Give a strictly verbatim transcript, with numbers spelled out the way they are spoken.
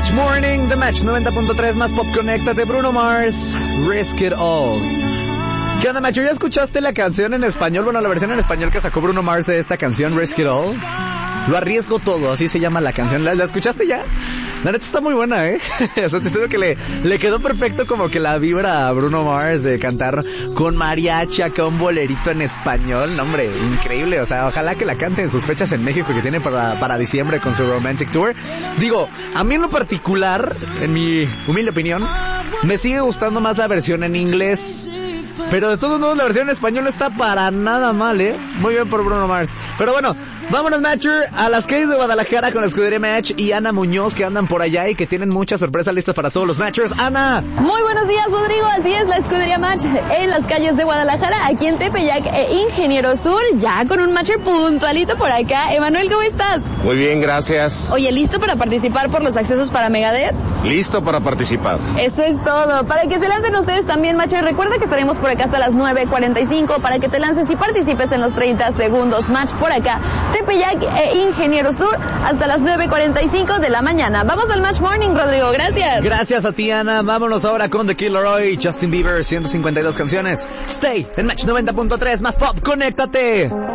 Match Morning, The Match noventa punto tres más pop, conéctate, Bruno Mars, Risk It All. ¿Qué onda, Macho? ¿Ya escuchaste la canción en español? Bueno, la versión en español que sacó Bruno Mars de esta canción, Risk It All. Lo arriesgo todo, así se llama la canción. ¿La, la escuchaste ya? La neta está muy buena, ¿eh? O sea, te digo que le, le quedó perfecto como que la vibra a Bruno Mars de cantar con mariachi acá un bolerito en español. No, hombre, increíble. O sea, ojalá que la cante en sus fechas en México que tiene para, para diciembre con su Romantic Tour. Digo, a mí en lo particular, en mi humilde opinión, me sigue gustando más la versión en inglés. Pero de todos modos la versión en español no está para nada mal, ¿eh? Muy bien por Bruno Mars. Pero bueno, vámonos, Matcher, a las calles de Guadalajara con la escudería Match y Ana Muñoz, que andan por allá y que tienen muchas sorpresas listas para todos los Matchers. ¡Ana! Muy buenos días, Rodrigo. Así es, la escudería Match en las calles de Guadalajara, aquí en Tepeyac e Ingeniero Sur, ya con un Matcher puntualito por acá. Emanuel, ¿cómo estás? Muy bien, gracias. Oye, ¿listo para participar por los accesos para Megadeth? Listo para participar. Eso es todo. Para que se lancen ustedes también, Matcher, recuerda que estaremos por acá hasta las nueve cuarenta y cinco para que te lances y participes en los treinta segundos Match por acá, Tepeyac e Ingeniero Sur, hasta las nueve cuarenta y cinco de la mañana. Vamos al Match Morning, Rodrigo. Gracias. Gracias a ti, Ana. Vámonos ahora con The Kid Laroi, Justin Bieber, ciento cincuenta y dos canciones. Stay en Match noventa punto tres más pop. Conéctate.